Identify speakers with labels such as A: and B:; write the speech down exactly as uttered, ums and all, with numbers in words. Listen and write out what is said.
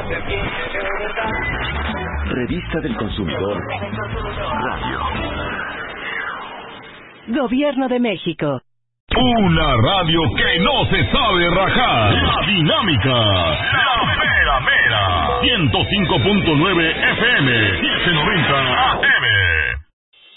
A: Revista del Consumidor Radio.
B: Gobierno de México.
C: Una radio que no se sabe rajar. La Dinámica. La Mera Mera. ciento cinco punto nueve F M. setecientos noventa A M.